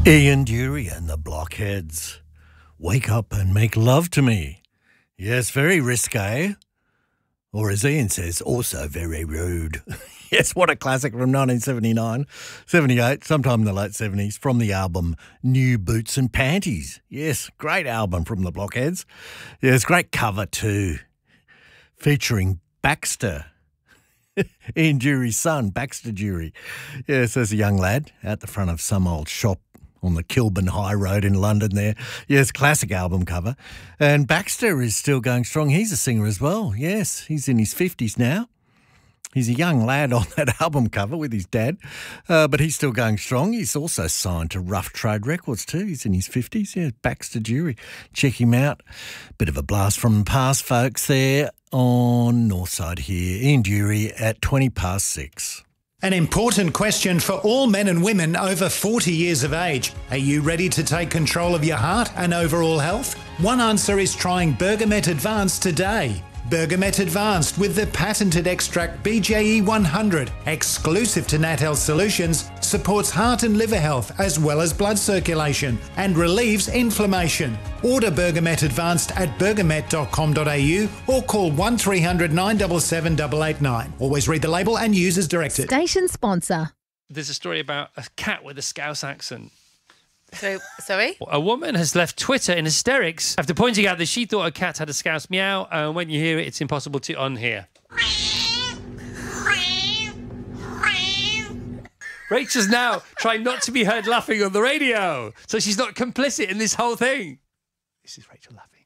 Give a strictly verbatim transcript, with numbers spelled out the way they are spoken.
Ian Dury and the Blockheads. Wake up and make love to me. Yes, very risque. Or as Ian says, also very rude. Yes, what a classic from nineteen seventy-nine, seventy-eight, sometime in the late seventies, from the album New Boots and Panties. Yes, great album from the Blockheads. Yes, great cover too, featuring Baxter. Ian Dury's son, Baxter Dury. Yes, as a young lad out the front of some old shop on the Kilburn High Road in London there. Yes, classic album cover. And Baxter is still going strong. He's a singer as well. Yes, he's in his fifties now. He's a young lad on that album cover with his dad, uh, but he's still going strong. He's also signed to Rough Trade Records too. He's in his fifties. Yeah, Baxter Dury. Check him out. Bit of a blast from the past, folks, there on Northside here. Ian Dury at twenty past six. An important question for all men and women over forty years of age. Are you ready to take control of your heart and overall health? One answer is trying Bergamet Advanced today. Bergamet Advanced with the patented extract B J E one hundred, exclusive to Nat Health Solutions, supports heart and liver health as well as blood circulation and relieves inflammation. Order Bergamet Advanced at bergamet dot com dot a u or call one three hundred nine seven seven eight eight nine. Always read the label and use as directed. Station sponsor. There's a story about a cat with a Scouse accent. So, sorry? A woman has left Twitter in hysterics after pointing out that she thought a cat had a Scouse meow, and when you hear it, it's impossible to unhear. Rachel's now trying not to be heard laughing on the radio, so she's not complicit in this whole thing. This is Rachel laughing.